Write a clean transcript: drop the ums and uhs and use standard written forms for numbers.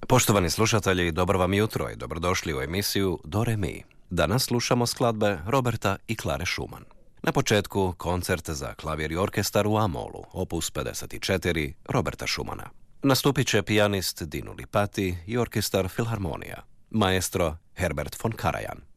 Poštovani slušatelji, dobro vam jutro i dobrodošli u emisiju Do Re Mi. Danas slušamo skladbe Roberta i Klare Schumann. Na početku koncert za klavir i orkestar u A-molu, opus 54 Roberta Schumana. Nastupit će pijanist Dino Lipati i orkestar Filharmonija, maestro Herbert von Karajan.